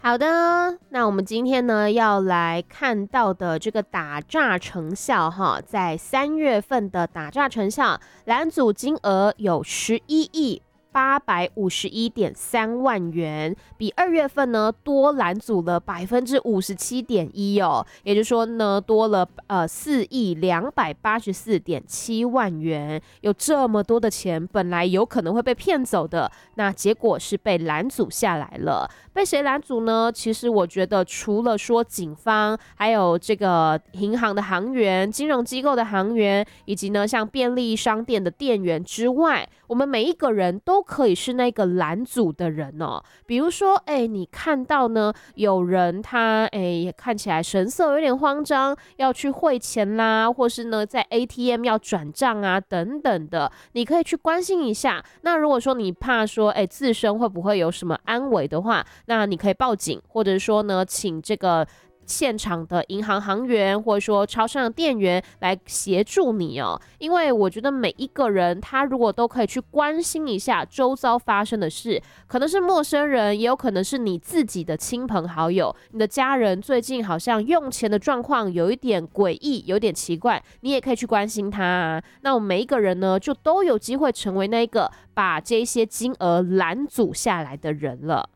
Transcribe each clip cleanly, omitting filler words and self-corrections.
好的，那我们今天呢要来看到的这个打诈成效哈，在3月份的打诈成效，拦阻金额有11亿851.3万元，比2月份呢多拦阻了57.1%哦，也就是说呢多了4亿284.7万元，有这么多的钱本来有可能会被骗走的，那结果是被拦阻下来了。被谁拦阻呢？其实我觉得除了说警方，还有这个银行的行员、金融机构的行员，以及呢像便利商店的店员之外，我们每一个人都可以是那个拦阻的人哦。比如说，你看到呢有人他看起来神色有点慌张，要去汇钱啦，或是呢在 ATM 要转账啊等等的，你可以去关心一下。那如果说你怕说自身会不会有什么安危的话，那你可以报警，或者说呢请这个现场的银行行员或者说超商的店员来协助你哦。因为我觉得每一个人他如果都可以去关心一下周遭发生的事，可能是陌生人，也有可能是你自己的亲朋好友，你的家人最近好像用钱的状况有一点诡异，有点奇怪，你也可以去关心他啊。那我们每一个人呢就都有机会成为那个把这些金额拦阻下来的人了。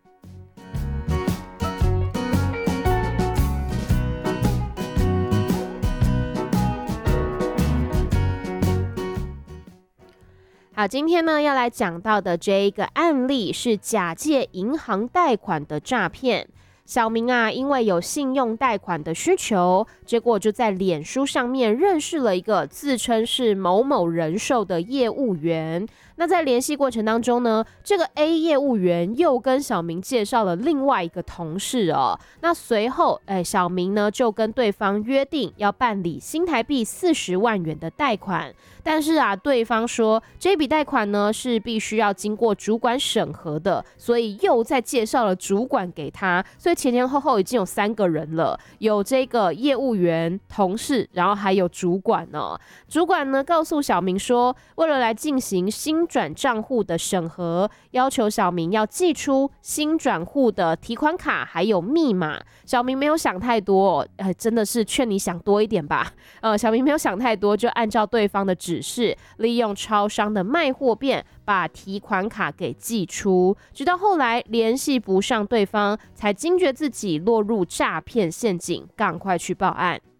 好，今天呢要来讲到的这一个案例是假借银行贷款的诈骗。小明啊，因为有信用贷款的需求，结果就在脸书上面认识了一个自称是某某人寿的业务员。那在联系过程当中呢，这个 A 业务员又跟小明介绍了另外一个同事哦。那随后，小明呢就跟对方约定要办理新台币40万元的贷款，但是啊，对方说这笔贷款呢是必须要经过主管审核的，所以又再介绍了主管给他，所以前前后后已经有3个人了，有这个业务员、同事，然后还有主管哦。主管呢告诉小明说，为了来进行新转账户的审核，要求小明要寄出新转户的提款卡还有密码。小明没有想太多，真的是劝你想多一点吧。小明没有想太多，就按照对方的指示，利用超商的卖货便把提款卡给寄出。直到后来联系不上对方，才惊觉自己落入诈骗陷阱，赶快去报案。